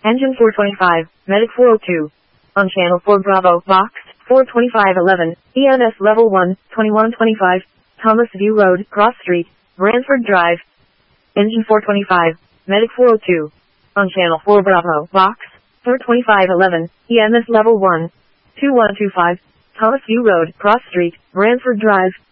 Engine 425, Medic 402. On channel 4 Bravo, Box 42511, EMS Level 1, 2125, Thomas View Road, Cross Street, Branford Drive. Engine 425, Medic 402. On channel 4 Bravo, Box 42511, EMS Level 1, 2125, Thomas View Road, Cross Street, Branford Drive.